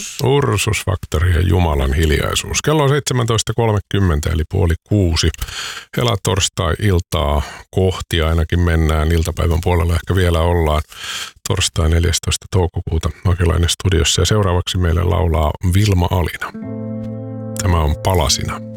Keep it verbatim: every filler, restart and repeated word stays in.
Ursus. Ursus Factory ja Jumalan hiljaisuus. Kello on seitsemäntoista kolmekymmentä eli puoli kuusi. Helatorstai-iltaa kohti ainakin mennään. Iltapäivän puolella ehkä vielä ollaan. Torstai neljästoista toukokuuta Mäkeläinen studiossa ja seuraavaksi meille laulaa Vilma Alina. Tämä on Palasina.